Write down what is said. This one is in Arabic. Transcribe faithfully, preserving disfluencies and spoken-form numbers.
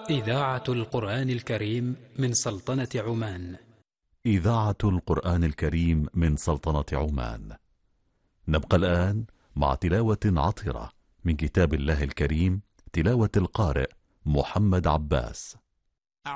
إذاعة القرآن الكريم من سلطنة عمان. إذاعة القرآن الكريم من سلطنة عمان. نبقى الآن مع تلاوة عطرة من كتاب الله الكريم، تلاوة القارئ محمد عباس.